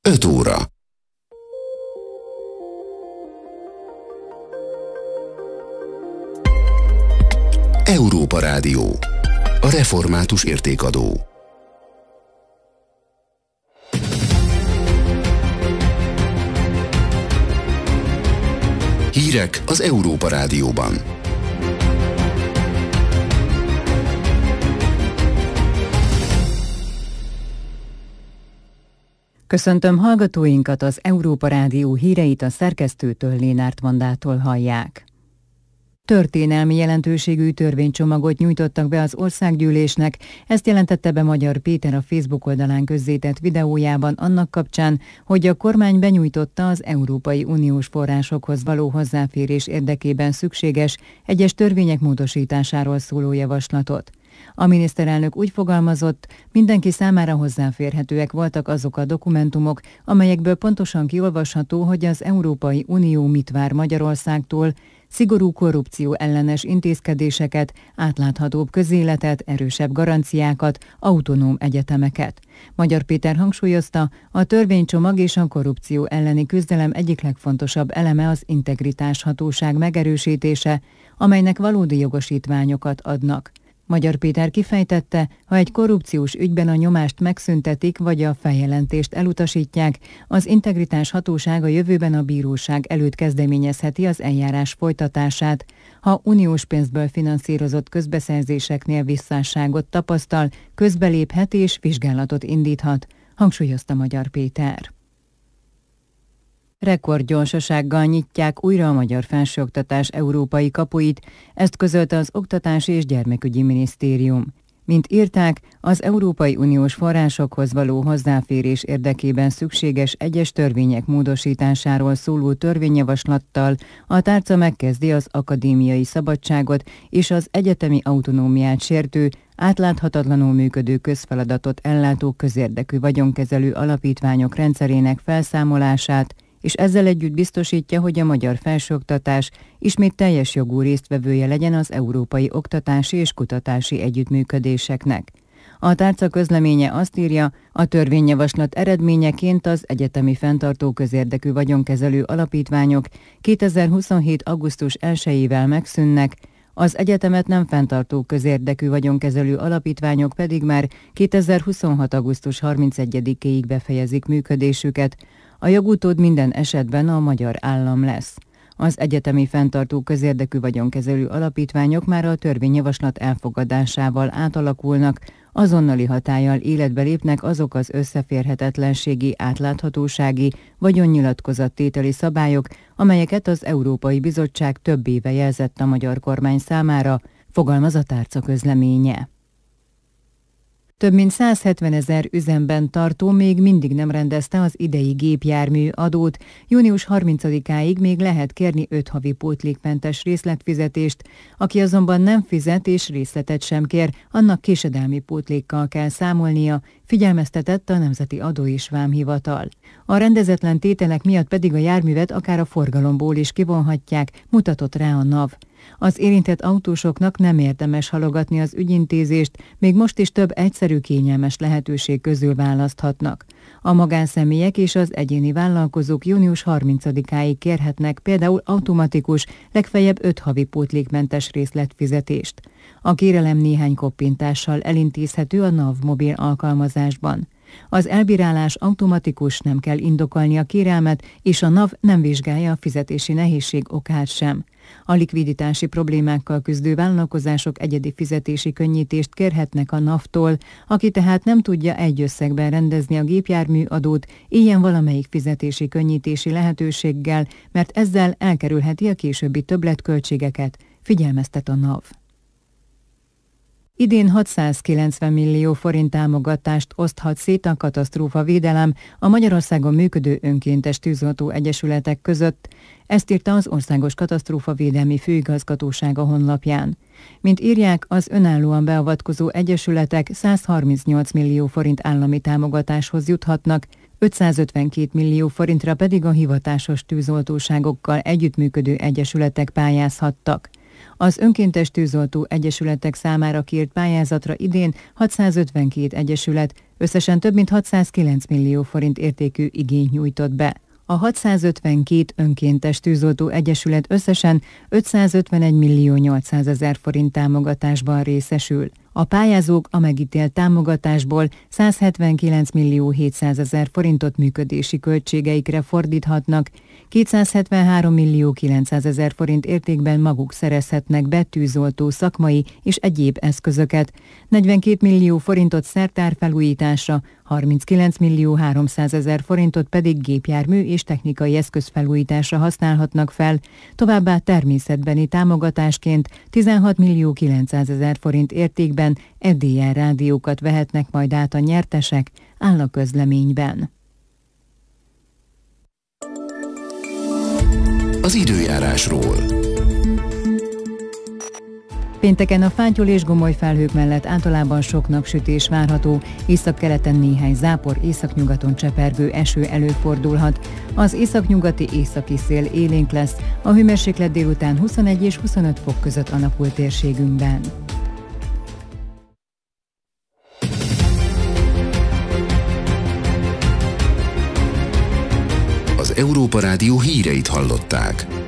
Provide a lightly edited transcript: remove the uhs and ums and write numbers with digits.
5 óra. Európa Rádió. A református értékadó. Hírek az Európa Rádióban. Köszöntöm hallgatóinkat, az Európa Rádió híreit a szerkesztőtől, Lénárt Mandától hallják. Történelmi jelentőségű törvénycsomagot nyújtottak be az országgyűlésnek, ezt jelentette be Magyar Péter a Facebook oldalán közzétett videójában annak kapcsán, hogy a kormány benyújtotta az Európai Uniós forrásokhoz való hozzáférés érdekében szükséges egyes törvények módosításáról szóló javaslatot. A miniszterelnök úgy fogalmazott, mindenki számára hozzáférhetőek voltak azok a dokumentumok, amelyekből pontosan kiolvasható, hogy az Európai Unió mit vár Magyarországtól: szigorú korrupció ellenes intézkedéseket, átláthatóbb közéletet, erősebb garanciákat, autonóm egyetemeket. Magyar Péter hangsúlyozta, a törvénycsomag és a korrupció elleni küzdelem egyik legfontosabb eleme az integritáshatóság megerősítése, amelynek valódi jogosítványokat adnak. Magyar Péter kifejtette, ha egy korrupciós ügyben a nyomást megszüntetik vagy a feljelentést elutasítják, az integritás hatósága jövőben a bíróság előtt kezdeményezheti az eljárás folytatását. Ha uniós pénzből finanszírozott közbeszerzéseknél visszásságot tapasztal, közbeléphet és vizsgálatot indíthat, hangsúlyozta Magyar Péter. Rekordgyorsasággal nyitják újra a magyar felsőoktatás európai kapuit, ezt közölte az Oktatási és Gyermekügyi Minisztérium. Mint írták, az Európai Uniós forrásokhoz való hozzáférés érdekében szükséges egyes törvények módosításáról szóló törvényjavaslattal a tárca megkezdi az akadémiai szabadságot és az egyetemi autonómiát sértő, átláthatatlanul működő közfeladatot ellátó közérdekű vagyonkezelő alapítványok rendszerének felszámolását, és ezzel együtt biztosítja, hogy a magyar felsőoktatás ismét teljes jogú résztvevője legyen az európai oktatási és kutatási együttműködéseknek. A tárca közleménye azt írja, a törvényjavaslat eredményeként az egyetemi fenntartó közérdekű vagyonkezelő alapítványok 2027. augusztus 1-ével megszűnnek, az egyetemet nem fenntartó közérdekű vagyonkezelő alapítványok pedig már 2026. augusztus 31-ig befejezik működésüket. A jogutód minden esetben a magyar állam lesz. Az egyetemi fenntartó közérdekű vagyonkezelő alapítványok már a törvényjavaslat elfogadásával átalakulnak, azonnali hatállyal életbe lépnek azok az összeférhetetlenségi, átláthatósági, vagyonnyilatkozattételi szabályok, amelyeket az Európai Bizottság több éve jelzett a magyar kormány számára, fogalmaz a tárca közleménye. Több mint 170 000 üzemben tartó még mindig nem rendezte az idei gépjármű adót. Június 30-áig még lehet kérni 5 havi pótlékmentes részletfizetést. Aki azonban nem fizet és részletet sem kér, annak késedelmi pótlékkal kell számolnia, figyelmeztetett a Nemzeti Adó és Vámhivatal. A rendezetlen tételek miatt pedig a járművet akár a forgalomból is kivonhatják, mutatott rá a NAV. Az érintett autósoknak nem érdemes halogatni az ügyintézést, még most is több egyszerű, kényelmes lehetőség közül választhatnak. A magánszemélyek és az egyéni vállalkozók június 30-áig kérhetnek például automatikus, legfeljebb 5 havi pótlékmentes részletfizetést. A kérelem néhány koppintással elintézhető a NAV mobil alkalmazásban. Az elbírálás automatikus, nem kell indokolni a kérelmet, és a NAV nem vizsgálja a fizetési nehézség okát sem. A likviditási problémákkal küzdő vállalkozások egyedi fizetési könnyítést kérhetnek a NAV-tól, aki tehát nem tudja egy összegben rendezni a gépjármű adót, éljen valamelyik fizetési könnyítési lehetőséggel, mert ezzel elkerülheti a későbbi többletköltségeket, figyelmeztet a NAV. Idén 690 millió forint támogatást oszthat szét a katasztrófavédelem a Magyarországon működő önkéntes tűzoltó egyesületek között. Ezt írta az Országos Katasztrófavédelmi Főigazgatóság a honlapján. Mint írják, az önállóan beavatkozó egyesületek 138 millió forint állami támogatáshoz juthatnak, 552 millió forintra pedig a hivatásos tűzoltóságokkal együttműködő egyesületek pályázhattak. Az önkéntes tűzoltó egyesületek számára kiírt pályázatra idén 652 egyesület összesen több mint 609 millió forint értékű igényt nyújtott be. A 652 önkéntes tűzoltó egyesület összesen 551 millió 800 ezer forint támogatásban részesül. A pályázók a megítélt támogatásból 179 millió 700 ezer forintot működési költségeikre fordíthatnak, 273 millió 900 ezer forint értékben maguk szerezhetnek be tűzoltó szakmai és egyéb eszközöket, 42 millió forintot szertárfelújításra, 39 millió 300 ezer forintot pedig gépjármű és technikai eszközfelújításra használhatnak fel, továbbá természetbeni támogatásként 16 millió 900 ezer forint értékben EDR rádiókat vehetnek majd át a nyertesek, áll a közleményben. Az időjárásról. Pénteken a fátyol és gomoly felhők mellett általában sok napsütés várható, északkeleten néhány zápor, északnyugaton csepergő eső előfordulhat. Az északnyugati északi szél élénk lesz, a hőmérséklet délután 21 és 25 fok között alakul térségünkben. Az Európa Rádió híreit hallották.